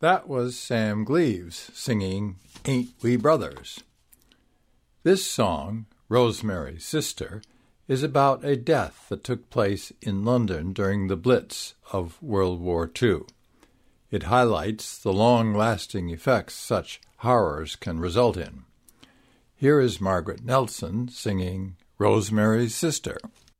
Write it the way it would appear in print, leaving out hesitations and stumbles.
That was Sam Gleaves singing Ain't We Brothers. This song, Rosemary's Sister, is about a death that took place in London during the Blitz of World War II. It highlights the long-lasting effects such horrors can result in. Here is Margaret Nelson singing Rosemary's Sister.